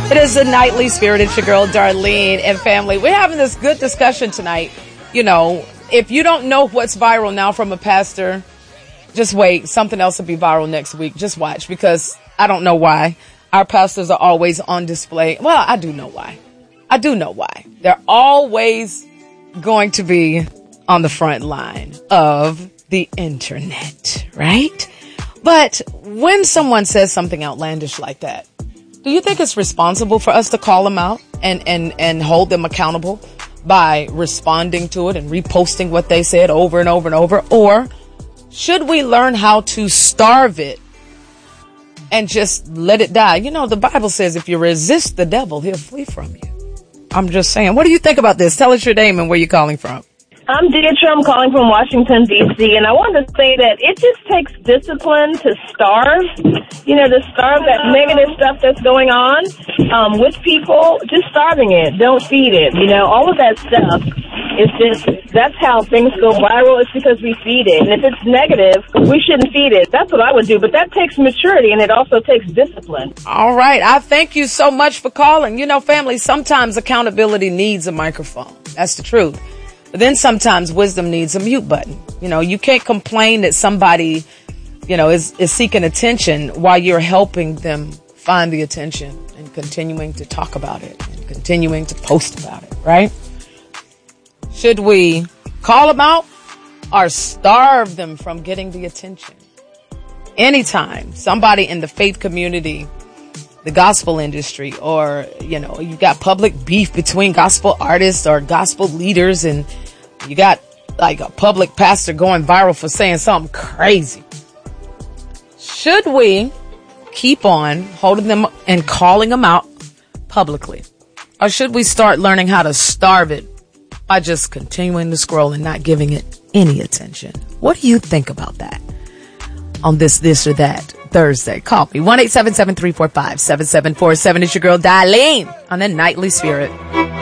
It is the Nightly Spirit. It's your girl, Darlene, and family. We're having this good discussion tonight. You know, if you don't know what's viral now from a pastor, just wait. Something else will be viral next week. Just watch, because I don't know why our pastors are always on display. Well, I do know why. They're always going to be on the front line of the internet, right? But when someone says something outlandish like that, do you think it's responsible for us to call them out and hold them accountable by responding to it and reposting what they said over and over and over? Or should we learn how to starve it and just let it die? You know, the Bible says if you resist the devil, he'll flee from you. I'm just saying. What do you think about this? Tell us your name and where you're calling from. I'm Deidre. I'm calling from Washington, D.C., and I wanted to say that it just takes discipline to starve, to starve that negative stuff that's going on with people, just starving it. Don't feed it. All of that stuff is just, that's how things go viral. It's because we feed it. And if it's negative, we shouldn't feed it. That's what I would do. But that takes maturity, and it also takes discipline. All right. I thank you so much for calling. Family, sometimes accountability needs a microphone. That's the truth. But then sometimes wisdom needs a mute button. You can't complain that somebody, is seeking attention while you're helping them find the attention and continuing to talk about it and continuing to post about it, right? Should we call them out or starve them from getting the attention? Anytime somebody in the faith community, the gospel industry, or, you got public beef between gospel artists or gospel leaders, and you got like a public pastor going viral for saying something crazy. Should we keep on holding them and calling them out publicly? Or should we start learning how to starve it by just continuing to scroll and not giving it any attention? What do you think about that on this or that Thursday? Call me 1-877-345-7747. It's your girl Darlene on the Nightly Spirit.